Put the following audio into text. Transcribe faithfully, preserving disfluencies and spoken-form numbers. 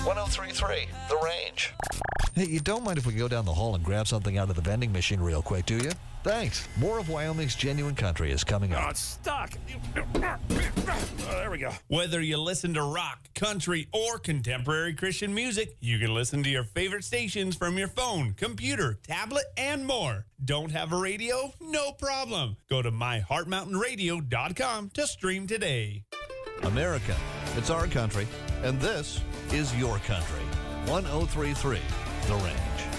one oh three point three, The Range. Hey, you don't mind if we go down the hall and grab something out of the vending machine real quick, do you? Thanks. More of Wyoming's Genuine Country is coming Oh, up. it's stuck. Oh, there we go. Whether you listen to rock, country, or contemporary Christian music, you can listen to your favorite stations from your phone, computer, tablet, and more. Don't have a radio? No problem. Go to my heart mountain radio dot com to stream today. America, it's our country, and this is your country. one oh three point three, The Range.